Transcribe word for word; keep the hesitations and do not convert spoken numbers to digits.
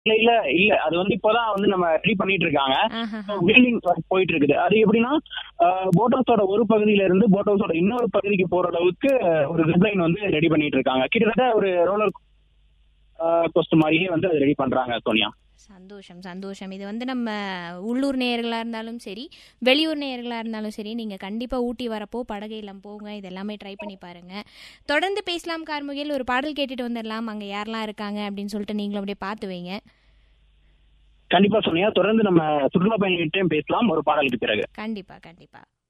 இல்ல இல்ல இல்ல அது வந்து இப்போதான் வந்து நம்ம ரெடி பண்ணிட்டு இருக்காங்க. ஆஹாஹா. பில்டிங் போயிட்டு இருக்குது. அது எப்படின்னா போட் ஹவுஸோட ஒரு பகுதியில இருந்து போட் ஹவுஸோட இன்னொரு பகுதிக்கு போற அளவுக்கு ஒரு ஜிப்லைன் வந்து ரெடி பண்ணிட்டு இருக்காங்க. கிட்டத்தட்ட ஒரு ரோலர் கோஸ்டர் மாதிரியே வந்து அது ரெடி பண்றாங்க சோனியா. சந்தோஷம் சந்தோஷம். இது வந்து நம்ம உள்ளூர் நேயர்களாக இருந்தாலும் சரி, வெளியூர் நேயர்களாக இருந்தாலும் சரி, நீங்கள் கண்டிப்பாக ஊட்டி வரப்போ படகு இல்லம் போங்க, இது எல்லாமே ட்ரை பண்ணி பாருங்கள். தொடர்ந்து பேசலாம் கார்முகில். ஒரு பாடல் கேட்டுட்டு வந்துடலாம். அங்கே யாரெல்லாம் இருக்காங்க அப்படின்னு சொல்லிட்டு நீங்களும் அப்படியே பார்த்து வைங்க. கண்டிப்பா சோனியா, தொடர்ந்து நம்ம சுற்றுலா பயணிகிட்டையும் பேசலாம் ஒரு பாடலுக்கு பிறகு. கண்டிப்பாக கண்டிப்பாக.